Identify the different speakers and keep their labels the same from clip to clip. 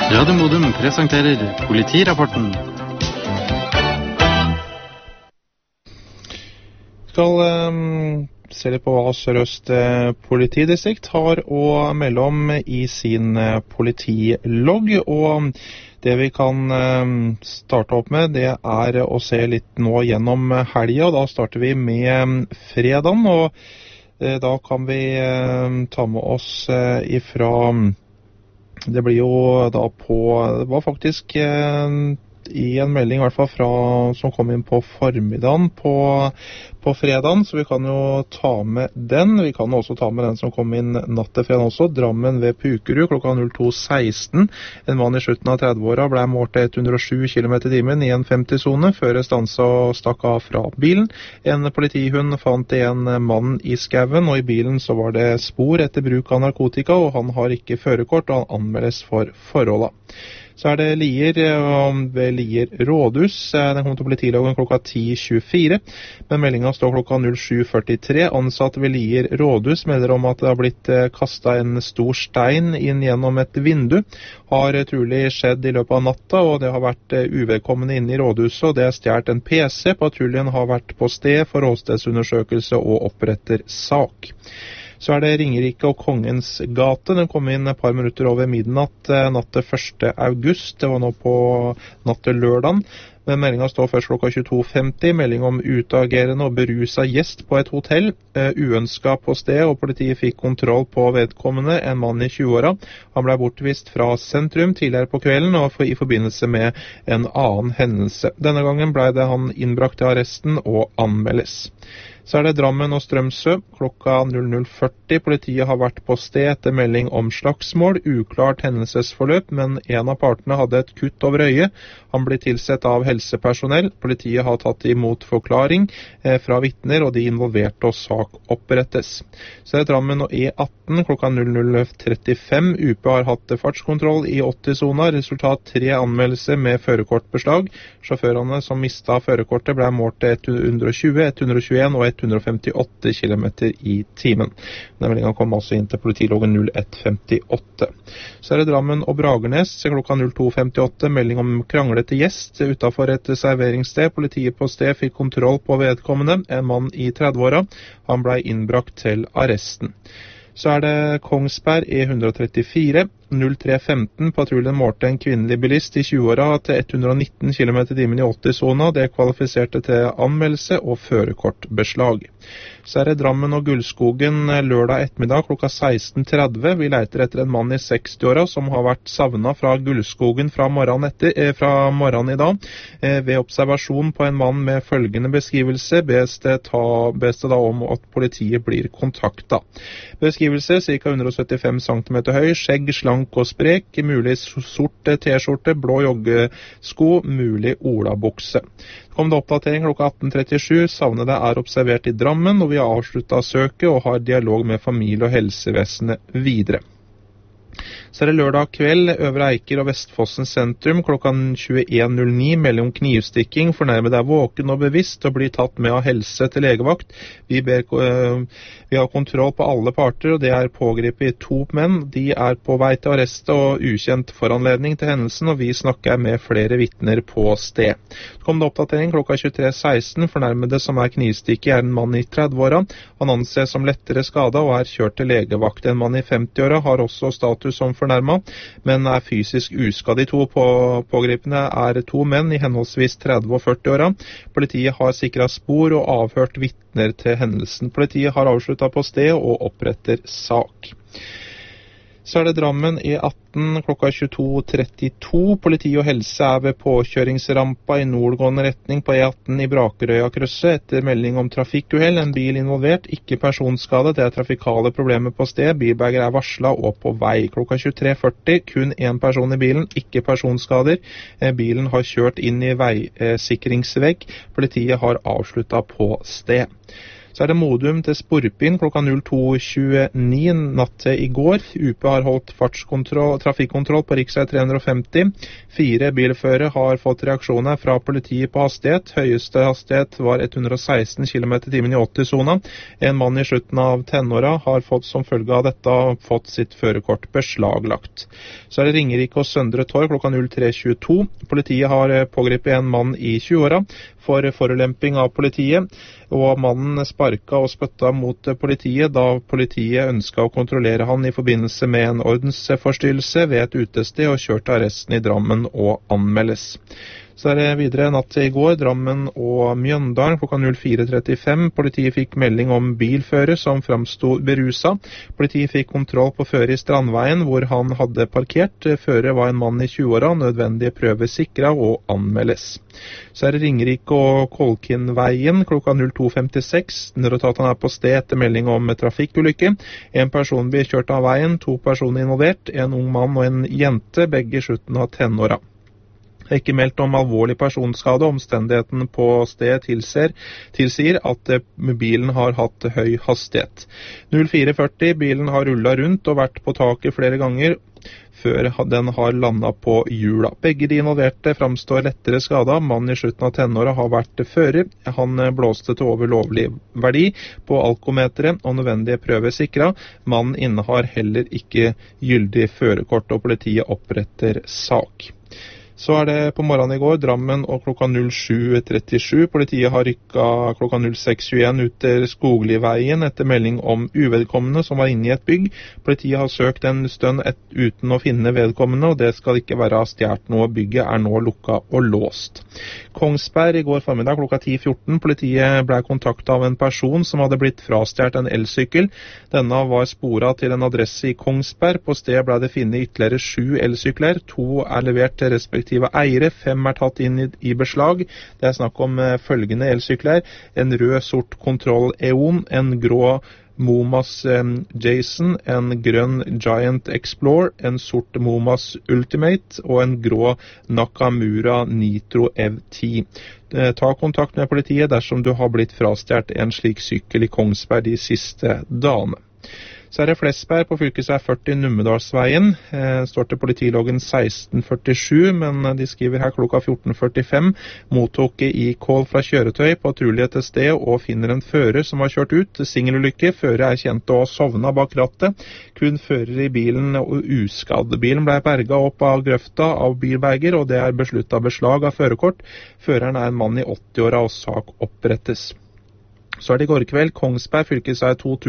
Speaker 1: Radio Modum presenterer Politirapporten.
Speaker 2: Skal se litt på hva Sør-Øst politidistrikt har å melde om i sin politilogg, og det vi kan starte opp med, det er å se litt nå gjennom helgen, og da starter vi med fredagen, og da kan vi ta med oss ifra, det blir jo da på, det var faktisk i en melding i hvert fall som kom inn på formiddagen på fredagen, så vi kan jo ta med den. Vi kan også ta med den som kom inn natt til fredagen også. Drammen ved Pukerud klokka 02.16. En mann i slutten av 30-åra ble målt til 107 km/t i en 50-sone før det stanset og stakk av fra bilen. En politihund fant en mann i skauen, og i bilen så var det spor etter bruk av narkotika, og han har ikke førerkort, og han anmeldes for forholdet. Så er det Lier, ved Lier rådhus. Den kom til politiloggen klokka 10.24, men meldingen står klokka 07.43. Ansatte ved Lier rådhus melder om at det har blitt kastet en stor stein inn gjennom et vindu. Har trolig skjedd i løpet av natta, og det har vært uvedkommende inne i rådhuset, og det er stjert en PC. Patruljen har vært på sted for åstedsundersøkelse og oppretter sak. Så er det Ringerike og Kongens gate. Den kom inn et par minutter over midnatt natt til 1. august. Det var nå på natt til lørdagen. Men meldingen står først klokka 22.50. Melding om utagerende og beruset gjest på et hotell. Uønsket på sted, og politiet fikk kontroll på vedkommende, en mann i 20-åra. Han ble bortvist fra sentrum tidligere på kvelden og i forbindelse med en annen hendelse. Denne gangen ble det han innbrakt til arresten og anmeldes. Så er det Drammen og Strømsø klokka 00.40. Politiet har vært på sted etter melding om slagsmål. Uklart hendelsesforløp, men en av partene hadde et kutt over øyet. Han ble tilsett av helsepersonell. Politiet har tatt imot forklaring fra vitner, og de involverte og sak opprettes. Så er det Drammen og E18 klokka 00.35. UP har hatt fartskontroll i 80-sona. Resultat 3 anmeldelser med førerkortbeslag. Sjåførene som mistet førerkortet ble målt til 120, 121 og 158 km i timen. Denne meldingen kom altså inn til politiloggen 0158. Så er det Drammen og Bragernes klokka 02.58. Melding om kranglete gjest utenfor et serveringssted. Politiet på sted fikk kontroll på vedkommende, en mann i 30-åra. Han ble innbrakt til arresten. Så er det Kongsberg E134, 03.15. Patruljen målte en kvinnelig bilist i 20-åra til 119 km/t i 80-sona. Det kvalifiserte til anmeldelse og førerkortbeslag. Så er det Drammen og Gullskogen lørdag ettermiddag klokka 16.30. Vi leter etter en mann i 60-åra som har vært savnet fra Gullskogen fra morgenen i dag. Ved observasjon på en mann med følgende beskrivelse bes det da om at politiet blir kontaktet. Beskrivelse ca. 175 cm høy, skjegg, slank og sprek, mulig sort t-skjorte, blå joggesko, mulig olabukse. Kom det oppdatering klokka 18.37, savnede er observert i Drammen, og vi har avsluttet søket og har dialog med familie- og helsevesenet videre. Så er det lørdag kveld, Øvre Eiker og Vestfossen sentrum, klokka 21.09, mellom knivstikking, fornærmede er våken og bevisst og blir tatt med av helse til legevakt. Vi har kontroll på alle parter, og det er pågripet 2 menn. De er på vei til arrest og ukjent foranledning til hendelsen, og vi snakker med flere vitner på sted. Så kom det oppdatering klokka 23.16, fornærmede som er knivstikket er en mann i 30-åra. Han anses som lettere skadet og er kjørt til legevakt. En mann i 50-åra har også status som fornærmet, men er fysisk uskadd. De 2 pågripende er 2 menn i henholdsvis 30 og 40-åra. Politiet har sikret spor og avhørt vitner til hendelsen. Politiet har avsluttet på sted og oppretter sak. Så er det Drammen E18 klokka 22.32. Politi og helse er ved påkjøringsrampa i nordgående retning på E18 i Brakerøya-krysset etter melding om trafikkuhell. En bil involvert, ikke personskade. Det er trafikale problemer på sted. Bilberger er varslet og på vei. Klokka 23.40. Kun 1 person i bilen, ikke personskader. Bilen har kjørt inn i veisikringsvegg. Politiet har avsluttet på sted. Så det Modum til Sporpin klokka 02.29 natt til i går. UP har holdt trafikkontroll på riksvei 350. 4 bilførere har fått reaksjoner fra politiet på hastighet. Høyeste hastighet var 116 km/t i 80-sona. En mann i slutten av tenåra har fått som følge av dette fått sitt førerkort beslaglagt. Så det Ringerike og Søndre Torv klokka 03.22. Politiet har pågrepet en mann i 20-åra for forulemping av politiet, og mannen sparka og spytta mot politiet da politiet ønsket å kontrollere han i forbindelse med en ordensforstyrrelse ved et utested og kjørte arresten i Drammen og anmeldes. Så det videre natt til i går, Drammen og Mjøndalen klokka 04.35. Politiet fikk melding om bilfører som framsto berusa. Politiet fikk kontroll på fører i Strandveien hvor han hadde parkert. Fører var en mann i 20-åra, nødvendige prøver sikra og anmeldes. Så det Ringerike og Kolkinveien klokka 02.56. Nødetatene på sted etter melding om trafikkulykke. En person ble kjørt av veien, 2 personer involvert, en ung mann og en jente, begge i slutten av tenåra. Det er ikke meldt om alvorlig personskade. Omstendigheten på stedet tilsier at bilen har hatt høy hastighet. 04.40, bilen har rullet rundt og vært på taket flere ganger før den har landet på hjula. Begge de involverte framstår lettere skada. Mannen i slutten av tenåra har vært fører. Han blåste til over lovlig verdi på alkometeret og nødvendige prøver sikra. Mannen innehar heller ikke gyldig førerkort, og politiet oppretter sak. Så det på morgenen i går, Drammen og klokka 07.37. Politiet har rykket klokka 06.21 ut til Skogliveien etter melding om uvedkommende som var inne i et bygg. Politiet har søkt en stund uten å finne vedkommende, og det skal ikke være stjålet noe. Bygget er nå lukket og låst. Kongsberg i går formiddag klokka 10.14. Politiet ble kontaktet av en person som hadde blitt frastjålet en elsykkel. Denne var sporet til en adresse i Kongsberg. På stedet ble det funnet ytterligere 7 elsykler. 2 er levert til respektive eiere, 5 er tatt inn i beslag. Det er snakk om følgende elsykler: en rød sort Control Eon, en grå Momas Jason, en grønn Giant Explorer, en sort Momas Ultimate og en grå Nakamura Nitro EV10. Ta kontakt med politiet dersom du har blitt frastjålet en slik sykkel i Kongsberg de siste dagene. Så det Flesberg på fylkesvei 40 Numedalsveien. Står til politiloggen 1647, men de skriver her klokka 14.45. Mottok i call fra kjøretøy, patrulje til sted og finner en fører som har kjørt ut. Singelulykke. Fører er kjent å ha sovnet bak rattet. Kun fører i bilen og uskadd. Bilen ble berget opp av grøfta av bilberger, og det er besluttet beslag av førerkort. Føreren er en mann i 80-åra, og sak opprettes. Så det i går kveld, Kongsberg, fylkesvei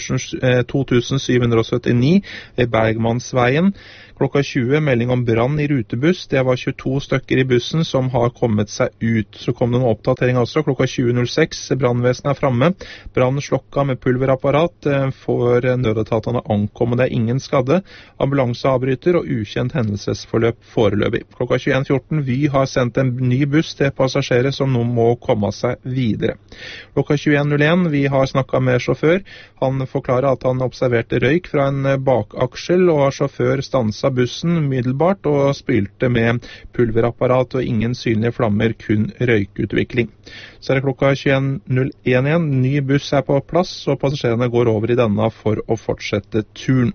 Speaker 2: 2779 ved Bergmannsveien. Klokka 20, melding om brann i rutebuss. Det var 22 stykker i bussen som har kommet seg ut. Så kom det en oppdatering også. Klokka 20.06, brannvesenet er framme. Brann slokka med pulverapparat for nødetatene ankommet. Det er ingen skadde. Ambulanse avbryter og ukjent hendelsesforløp foreløpig. Klokka 21.14, Vy har sendt en ny buss til passasjerer som nå må komme seg videre. Klokka 21.01, vi har snakket med sjåfør. Han forklarer at han observerte røyk fra en bakaksjel, og sjåfør stanset bussen umiddelbart og spylte med pulverapparat og ingen synlige flammer, kun røykutvikling. Så det klokka 21.01 igjen. Ny buss er på plass, og passasjerene går over i denne for å fortsette turen.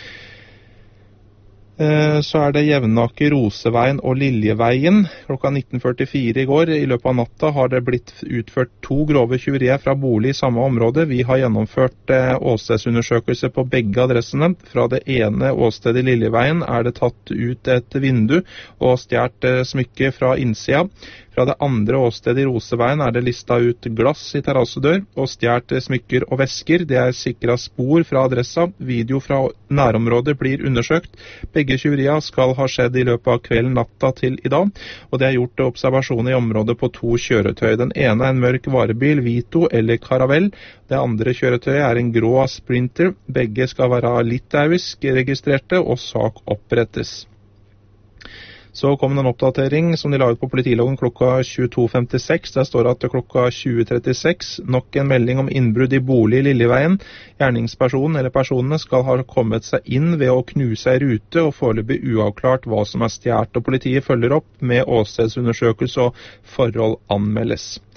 Speaker 2: Så det Jevnaker, Roseveien og Liljeveien. Klokka 19.44 i går, i løpet av natta, har det blitt utført 2 grove tyverier fra bolig i samme område. Vi har gjennomført åstedsundersøkelse på begge adressene. Fra det ene åstedet i Liljeveien er det tatt ut et vindu og stjålet smykke fra innsida. Fra det andre åstedet i Roseveien er det listet ut glass i terrassedør og stjålet smykker og vesker. Det er sikret spor fra adressa. Video fra nærområdet blir undersøkt. Begge tyverier skal ha skjedd i løpet av kvelden natta til i dag, og det er gjort observasjoner i området på 2 kjøretøy. Den ene er en mørk varebil, Vito eller Caravelle. Det andre kjøretøyet er en grå Sprinter. Begge skal være litauisk registrerte, og sak opprettes. Så kom det en oppdatering som de la ut på politiloggen klokka 22.56. Der står det at klokka 20.36 nok en melding om innbrudd i bolig i Liljeveien. Gjerningspersonen eller personene skal ha kommet seg inn ved å knuse ei rute, og foreløpig uavklart hva som er stjålet, og politiet følger opp med åstedsundersøkelse og forhold anmeldes.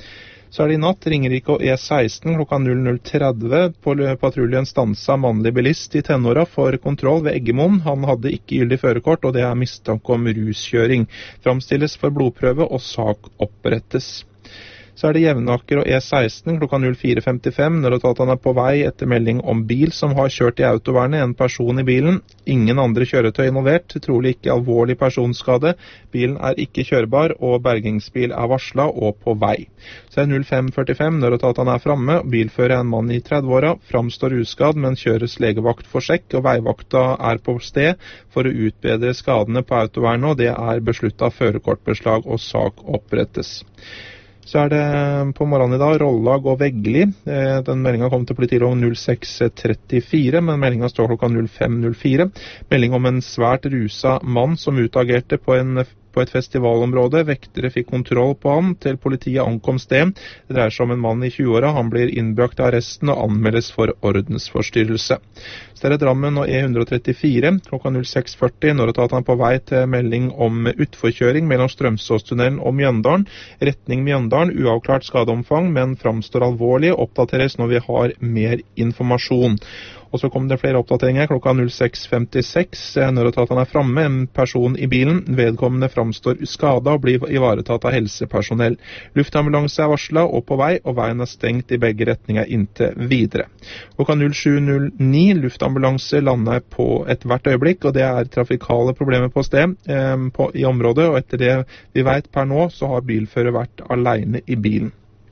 Speaker 2: Så det i natt Ringerike og E16 klokka 00:30. Patruljen stansa mannlig bilist i tenåra for kontroll ved Eggemoen. Han hadde ikke gyldig førerkort, og det mistanke om ruskjøring. Framstilles for blodprøve, og sak opprettes. Så det Jevnaker og E16 klokka 04:55 når han på vei etter melding om bil som har kjørt i autovernet, en person i bilen. Ingen andre kjøretøy involvert, trolig ikke alvorlig personskade. Bilen ikke kjørbar, og bergingsbil varslet og på vei. Så det 05:45 når han fremme. Bilfører en mann i 30-åra, framstår uskadd, men kjøres legevakt for sjekk, og veivakta på sted for å utbedre skadene på autovernet, og det besluttet førerkortbeslag, og sak opprettes. Så det på morgenen i dag Rollag og Veggli. Den meldingen kom til politilov 06:34, men meldingen står klokka 05:04. Melding om en svært rusa mann som utagerte på et festivalområde. Vektere fikk kontroll på han til politiet ankom sted. Det dreier seg om en mann i 20-åra. Han blir innbrakt til arresten og anmeldes for ordensforstyrrelse. Så det Drammen og E134 klokka 06:40 når han på vei til melding om utforkjøring mellom Strømsåstunnelen og Mjøndalen. Retning Mjøndalen, uavklart skadeomfang, men framstår alvorlig. Oppdateres når vi har mer informasjon. Og så kom det flere oppdateringer klokka 06:56 når han fremme. En person i bilen. Vedkommende framstår skada og blir ivaretatt av helsepersonell. Luftambulanse varslet og på vei, og veien stengt i begge retninger inntil videre. Klokka 07:09 luftambulanse lander på hvert øyeblikk, og det trafikale problemer på sted i området. Og etter det vi vet per nå, så har bilfører vært alene i bilen.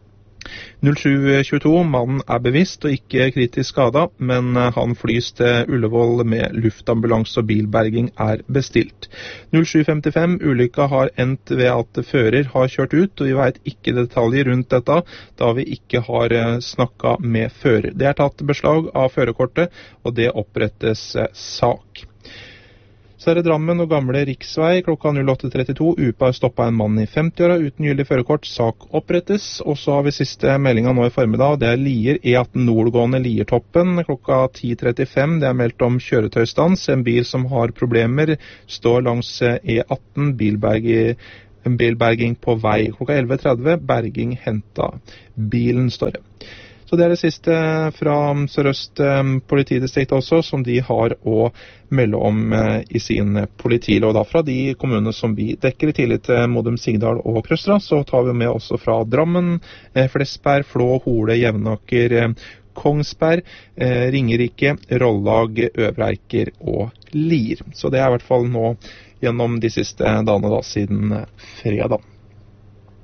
Speaker 2: 07:22, mannen bevisst og ikke kritisk skadet, men han flys til Ullevål med luftambulanse og bilberging bestilt. 07:55, ulykka har endt ved at fører har kjørt ut, og vi vet ikke detaljer rundt dette, da vi ikke har snakket med fører. Det tatt beslag av førerkortet, og det opprettes sak. Så det Drammen og gamle riksvei klokka 08:32. UPA stoppet en mann i 50-åra uten gyldig førerkort. Sak opprettes. Og så har vi siste meldingen nå i formiddag. Det Lier E18 nordgående Liertoppen klokka 10:35. Det meldt om kjøretøystans. En bil som har problemer står langs E18. Bilberging på vei. Klokka 11:30. Berging hentet bilen, står det. Så det det siste fra Sør-Øst politidistrikt også, som de har å melde om i sin politilov. Da fra de kommunene som vi dekker i tillit til Modum, Sigdal og Krøstra, så tar vi med også fra Drammen, Flesberg, Flå, Hole, Jevnaker, Kongsberg, Ringerike, Rollag, Øvre Eiker og Lier. Så det i hvert fall nå gjennom de siste dagene da, siden fredag.